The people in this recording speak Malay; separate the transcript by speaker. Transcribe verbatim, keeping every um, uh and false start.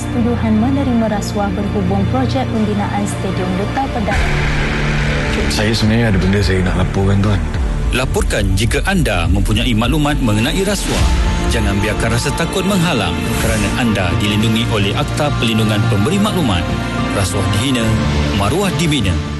Speaker 1: tuduhan menerima rasuah berhubung projek pembinaan Stadium Leta Pedang.
Speaker 2: Saya sebenarnya ada benda saya nak laporkan, tuan.
Speaker 3: Laporkan jika anda mempunyai maklumat mengenai rasuah. Jangan biarkan rasa takut menghalang kerana anda dilindungi oleh Akta Perlindungan Pemberi Maklumat. Rasuah dihina, maruah dibina.